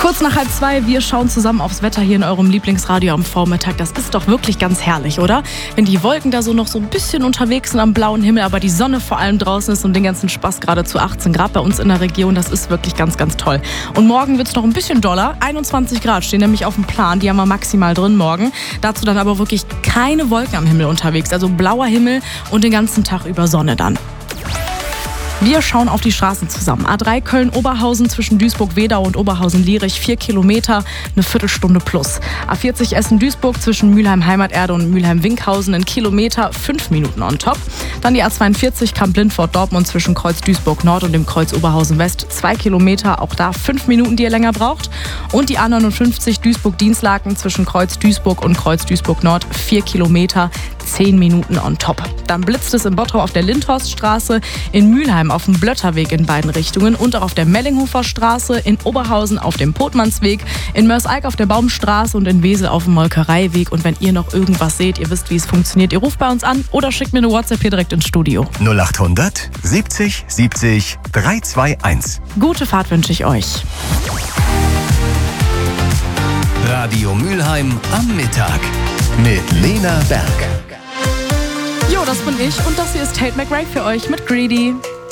Kurz nach 1:30, wir schauen zusammen aufs Wetter hier in eurem Lieblingsradio am Vormittag. Das ist doch wirklich ganz herrlich, oder? Wenn die Wolken da so noch so ein bisschen unterwegs sind am blauen Himmel, aber die Sonne vor allem draußen ist und den ganzen Spaß gerade zu 18 Grad bei uns in der Region. Das ist wirklich ganz, ganz toll. Und morgen wird es noch ein bisschen doller. 21 Grad stehen nämlich auf dem Plan. Die haben wir maximal drin morgen. Dazu dann aber wirklich keine Wolken am Himmel unterwegs. Also blauer Himmel und den ganzen Tag über Sonne dann. Wir schauen auf die Straßen zusammen. A3 Köln-Oberhausen zwischen Duisburg-Wedau und Oberhausen-Lierich 4 Kilometer, eine Viertelstunde plus. A40 Essen-Duisburg zwischen Mülheim-Heimaterde und Mülheim-Winkhausen 1 Kilometer, 5 Minuten on top. Dann die A42 Kamp-Lindfort-Dortmund zwischen Kreuz Duisburg-Nord und dem Kreuz Oberhausen-West 2 Kilometer, auch da 5 Minuten, die ihr länger braucht. Und die A59 Duisburg-Dienstlaken zwischen Kreuz Duisburg und Kreuz Duisburg-Nord 4 Kilometer, 10 Minuten on top. Dann blitzt es in Bottrop auf der Lindhorststraße, in Mülheim auf dem Blötterweg in beiden Richtungen und auch auf der Mellinghofer Straße, in Oberhausen auf dem Potmannsweg, in Mörs-Eick auf der Baumstraße und in Wesel auf dem Molkereiweg. Und wenn ihr noch irgendwas seht, ihr wisst, wie es funktioniert, ihr ruft bei uns an oder schickt mir eine WhatsApp hier direkt ins Studio. 0800 70 70 321. Gute Fahrt wünsche ich euch. Radio Mülheim am Mittag mit Lena Berg. Jo, das bin ich und das hier ist Tate McRae für euch mit Greedy.